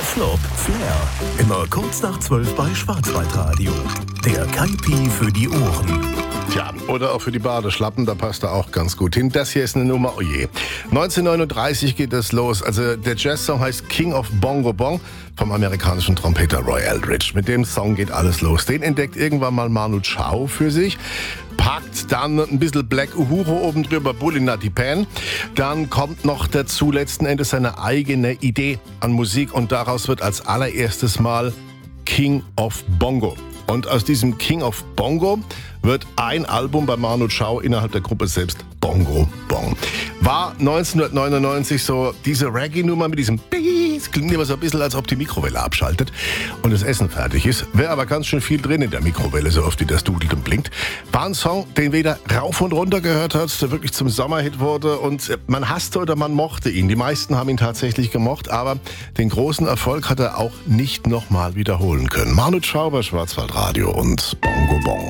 Flop Flair. Immer kurz nach 12 bei Schwarzwaldradio. Der Kaipi für die Ohren. Tja, oder auch für die Badeschlappen, da passt er auch ganz gut hin. Das hier ist eine Nummer, oh je. 1939 geht es los. Also der Jazzsong heißt King of Bongo Bong vom amerikanischen Trompeter Roy Eldridge. Mit dem Song geht alles los. Den entdeckt irgendwann mal Manu Chao für sich. Packt dann ein bisschen Black Uhuru oben drüber, Bully Nutty Pan. Dann kommt noch dazu letzten Endes seine eigene Idee an Musik und daraus wird als allererstes Mal King of Bongo. Und aus diesem King of Bongo wird ein Album bei Manu Chao innerhalb der Gruppe selbst Bongo Bong. War 1999 so diese Reggae-Nummer mit diesem Bees, klingt immer so ein bisschen, als ob die Mikrowelle abschaltet und das Essen fertig ist. Wäre aber ganz schön viel drin in der Mikrowelle, so oft wie das dudelt und blinkt. War ein Song, den weder rauf und runter gehört hat, der wirklich zum Sommerhit wurde und man hasste oder man mochte ihn. Die meisten haben ihn tatsächlich gemocht, aber den großen Erfolg hat er auch nicht nochmal wiederholen können. Manu Chao bei Schwarzwaldradio und Bongo Bong.